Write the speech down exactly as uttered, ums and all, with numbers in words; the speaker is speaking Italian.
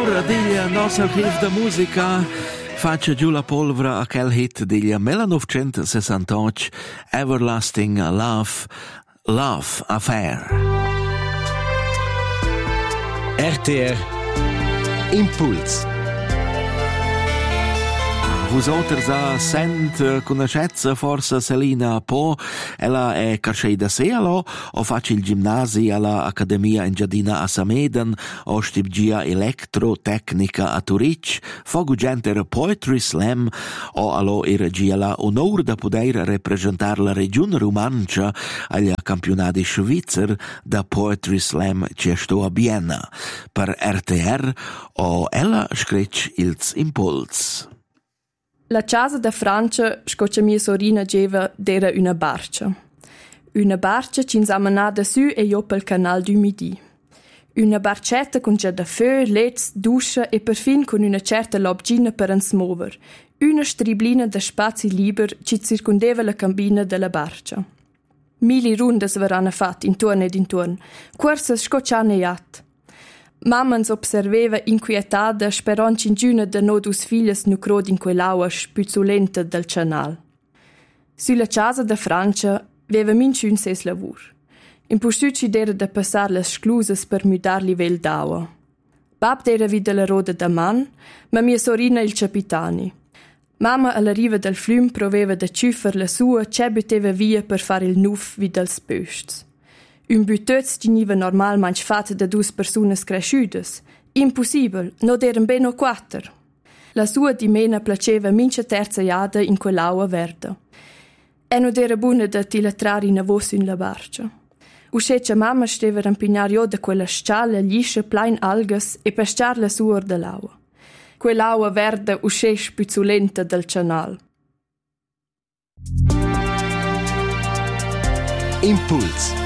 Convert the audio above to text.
l'ora della nostra archiv de musica faccia giù la polvere a quel hit del millenovecentosessantotto, Everlasting Love, Love Affair. R T R Impuls. Vosaltres a sent conoscezza forse Selina Po, ella è carcei da sé allo, o faccia il ginnasi alla Accademia Engiadina a Sameden, o stipgia electrotecnica a Turic, fogu genter Poetry Slam, o allo era gia la onor da poter rappresentare la regione romancia agli campionati svizzer da Poetry Slam che sto a Vienna. Per R T R, o ella scric ils impuls. La casa da Francia, scoccia mia sorina geva, era una barca. Una barca ci insamanada su e io pel canal du Midi. Una barcetta con già da feu, letz, duscia e perfin con una certa lobgina per ens mover. Una striblina da spazi liber ci circondeva la cabina della barca. Mili rundes verranno fatte intorno ed intorno, corse scocciane iat. Mamma ens observeva inquietada, sperant cingiuna de nodus filhas nu crod in quell'aua spuzzolenta del canal. Sulla casa da Francia veva minciun ses lavur. Impustucci d'era da passar las sclusas per mudar livel d'aua. Bab d'era vida la roda da man, ma mia sorina il capitani. Mamma alla riva del flum proveva da ciuffer la sua, c'è butteva via per fare il nuff vid als pösts. Un buttöz giniva normalmente fatto da dus persunas cresciudas. Impossibile, non eran beno quattro. La sua dimena placeva mince terza iada in quell'aua verda. E non era buona da tilatrare in avos in la barca. Usceccia mamma steva rampignar io da quella scialla liscia plain algas e pescar la suor dell'aua. Quell'aua verda uscesc puzzolenta del canal. Impuls.